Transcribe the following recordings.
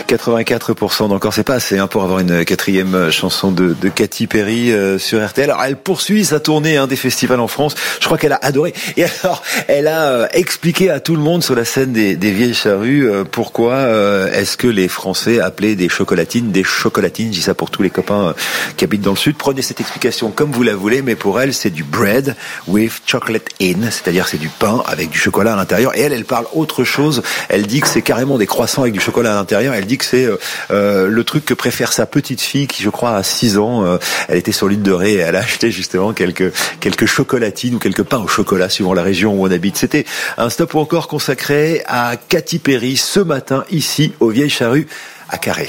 84% d'encore, c'est pas assez pour avoir une quatrième chanson de Katy Perry sur RTL. Alors elle poursuit sa tournée des festivals en France. Je crois qu'elle a adoré. Et alors elle a expliqué à tout le monde sur la scène des Vieilles Charrues pourquoi est-ce que les Français appelaient des chocolatines des chocolatines. Je dis ça pour tous les copains qui habitent dans le sud. Prenez cette explication comme vous la voulez, mais pour elle c'est du bread with chocolate in, c'est-à-dire c'est du pain avec du chocolat à l'intérieur. Et elle parle autre chose. Elle dit que c'est carrément des croissants avec du chocolat à l'intérieur. Elle dit que c'est le truc que préfère sa petite fille qui, je crois, a 6 ans. Elle était sur l'île de Ré et elle a acheté justement quelques chocolatines ou quelques pains au chocolat suivant la région où on habite. C'était un stop ou encore consacré à Katy Perry ce matin ici aux Vieilles Charrues à Carré.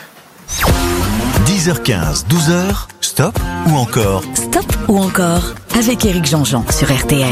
10h15, 12h, stop ou encore? Stop ou encore avec Éric Jean-Jean sur RTL.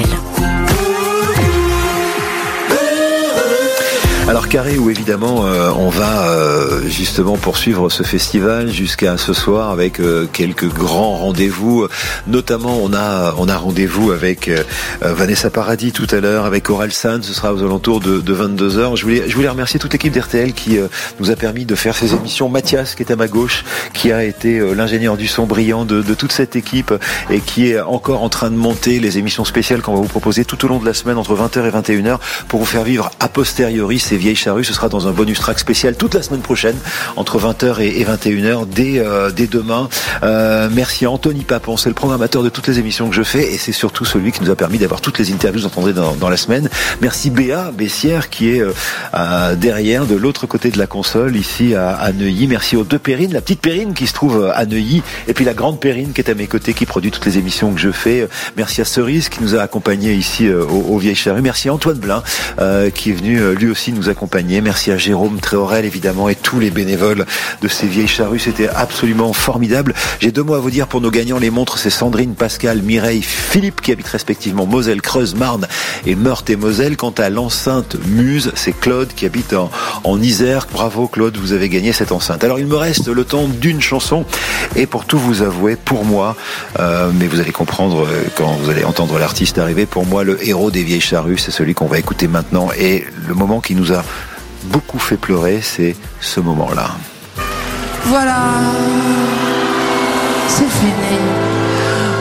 Alors Carré où évidemment on va justement poursuivre ce festival jusqu'à ce soir avec quelques grands rendez-vous. Notamment on a rendez-vous avec Vanessa Paradis tout à l'heure, avec Orelsan, ce sera aux alentours de 22h. Je voulais remercier toute l'équipe d'RTL qui nous a permis de faire ces émissions. Mathias qui est à ma gauche, qui a été l'ingénieur du son brillant de toute cette équipe et qui est encore en train de monter les émissions spéciales qu'on va vous proposer tout au long de la semaine entre 20h et 21h pour vous faire vivre a posteriori ces Vieilles Charrues. Ce sera dans un bonus track spécial toute la semaine prochaine entre 20h et 21h dès demain. Merci à Anthony Papon, c'est le programmateur de toutes les émissions que je fais et c'est surtout celui qui nous a permis d'avoir toutes les interviews que vous entendrez dans la semaine. Merci Béa Bessière qui est derrière, de l'autre côté de la console ici à Neuilly. Merci aux deux Perrines, la petite Perrine qui se trouve à Neuilly et puis la grande Perrine qui est à mes côtés qui produit toutes les émissions que je fais. Merci à Cerise qui nous a accompagnés ici aux Vieilles Charrues. Merci à Antoine Blin qui est venu lui aussi nous accompagner. Merci à Jérôme Tréorel évidemment et tous les bénévoles de ces Vieilles Charrues. C'était absolument formidable. J'ai 2 mots à vous dire pour nos gagnants. Les montres, c'est Sandrine, Pascal, Mireille, Philippe qui habitent respectivement Moselle, Creuse, Marne et Meurthe et Moselle. Quant à l'enceinte Muse, c'est Claude qui habite en Isère. Bravo Claude, vous avez gagné cette enceinte. Alors il me reste le temps d'une chanson et pour tout vous avouer, pour moi, mais vous allez comprendre quand vous allez entendre l'artiste arriver, pour moi le héros des Vieilles Charrues, c'est celui qu'on va écouter maintenant et le moment qui nous a beaucoup fait pleurer, c'est ce moment-là. Voilà, c'est fini.